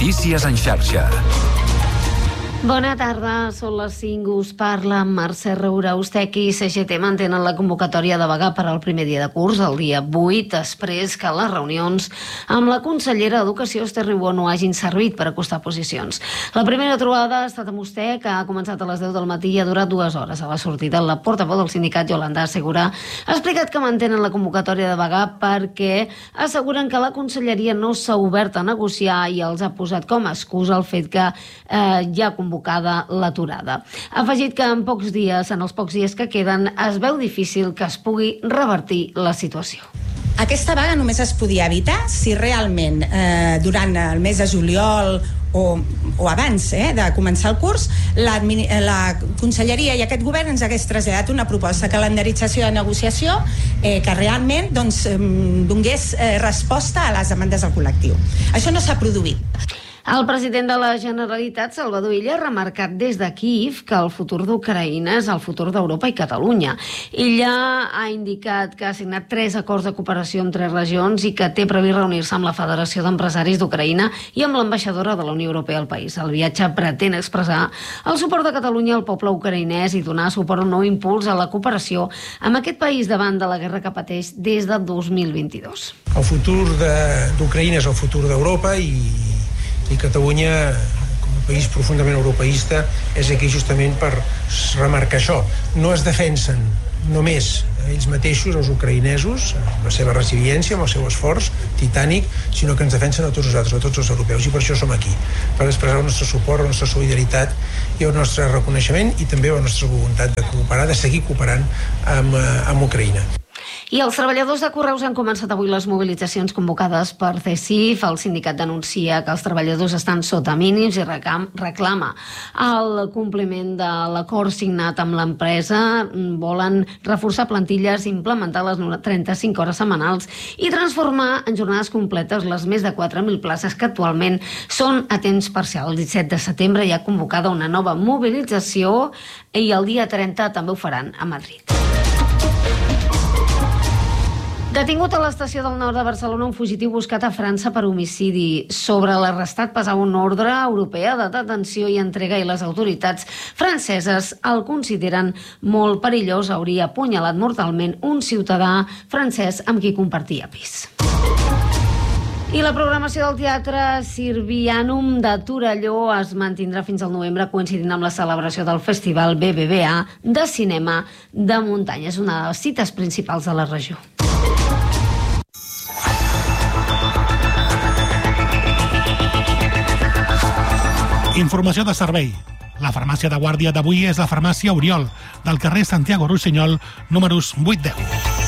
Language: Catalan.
Notícies en xarxa. Bona tarda, són les 5, us parla Mercè Roura. USTEC i CGT mantenen la convocatòria de vaga per al primer dia de curs, el dia 8, després que les reunions amb la consellera d'Educació, Esther Ribó, no hagin servit per acostar posicions. La primera trobada ha estat amb USTEC, ha començat a les 10 del matí i ha durat 2 hores. A la sortida, la portaveu del sindicat, Yolanda Segura, ha explicat que mantenen la convocatòria de vaga perquè asseguren que la conselleria no s'ha obert a negociar i els ha posat com a excusa el fet que ja ha convocada l'aturada. Ha afegit que en els pocs dies que queden, es veu difícil que es pugui revertir la situació. Aquesta vaga només es podia evitar si realment durant el mes de juliol o abans de començar el curs, la conselleria i aquest govern ens hagués traslladat una proposta de calendarització de negociació que realment donés resposta a les demandes del col·lectiu. Això no s'ha produït. El president de la Generalitat, Salvador Illa, ha remarcat des de Kíev que el futur d'Ucraïna és el futur d'Europa i Catalunya. Illa ha indicat que ha signat 3 acords de cooperació amb 3 regions i que té previst reunir-se amb la Federació d'Empresaris d'Ucraïna i amb l'ambaixadora de la Unió Europea al país. El viatge pretén expressar el suport de Catalunya al poble ucraïnès i donar suport a un nou impuls a la cooperació amb aquest país davant de la guerra que pateix des de 2022. El futur d'Ucraïna és el futur d'Europa i Catalunya, com a país profundament europeista, és aquí justament per remarcar això. No es defensen només ells mateixos, els ucraïnesos, amb la seva resiliència, amb el seu esforç titànic, sinó que ens defensen a tots nosaltres, a tots els europeus, i per això som aquí, per expressar el nostre suport, la nostra solidaritat i el nostre reconeixement i també la nostra voluntat de cooperar, de seguir cooperant amb Ucraïna. I els treballadors de Correus han començat avui les mobilitzacions convocades per CECIF. El sindicat denuncia que els treballadors estan sota mínims i reclama el compliment de l'acord signat amb l'empresa. Volen reforçar plantilles, implementar les 35 hores setmanals i transformar en jornades completes les més de 4.000 places que actualment són a temps parcial. El 17 de setembre hi ha convocada una nova mobilització i el dia 30 també ho faran a Madrid. Detingut a l'estació del nord de Barcelona un fugitiu buscat a França per homicidi. Sobre l'arrestat pesava una ordre europea de detenció i entrega i les autoritats franceses el consideren molt perillós. Hauria apunyalat mortalment un ciutadà francès amb qui compartia pis. I la programació del Teatre Sirvianum de Torelló es mantindrà fins al novembre, coincidint amb la celebració del Festival BBVA de Cinema de Muntanya. És una de les cites principals de la regió. Informació de servei. La farmàcia de guàrdia d'avui és la farmàcia Oriol, del carrer Santiago Rossinyol, números 8-10.